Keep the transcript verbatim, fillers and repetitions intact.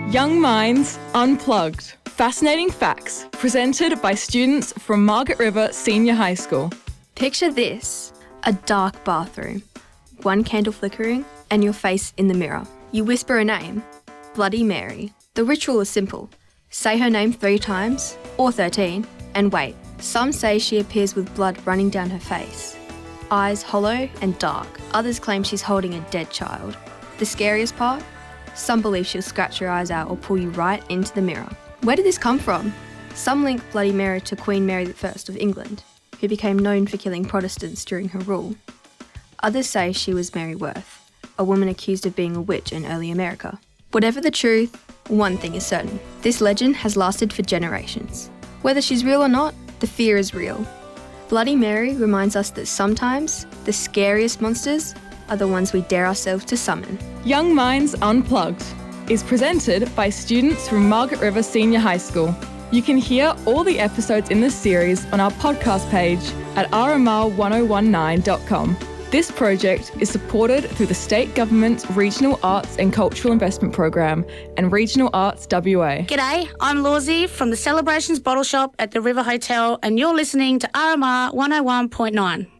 Young Minds Unplugged. Fascinating facts presented by students from Margaret River Senior High School. Picture this, a dark bathroom, one candle flickering and your face in the mirror. You whisper a name, Bloody Mary. The ritual is simple. Say her name three times, or thirteen, and wait. Some say she appears with blood running down her face. Eyes hollow and dark. Others claim she's holding a dead child. The scariest part? Some believe she'll scratch your eyes out or pull you right into the mirror. Where did this come from? Some link Bloody Mary to Queen Mary the First of England, who became known for killing Protestants during her rule. Others say she was Mary Worth, a woman accused of being a witch in early America. Whatever the truth, one thing is certain. This legend has lasted for generations. Whether she's real or not, the fear is real. Bloody Mary reminds us that sometimes the scariest monsters are the ones we dare ourselves to summon. Young Minds Unplugged is presented by students from Margaret River Senior High School. You can hear all the episodes in this series on our podcast page at r m r one oh one nine dot com. This project is supported through the State Government's Regional Arts and Cultural Investment Program and Regional Arts W A. G'day, I'm Lawsy from the Celebrations Bottle Shop at the River Hotel, and you're listening to R M R one oh one point nine.